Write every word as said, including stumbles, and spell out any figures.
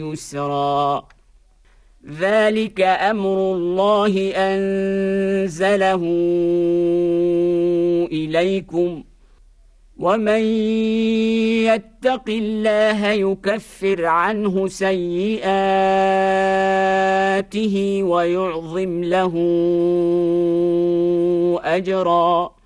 يسرا ذلك أمر الله أنزله إليكم ومن يتق الله يكفر عنه سيئاته ويعظم له أجرا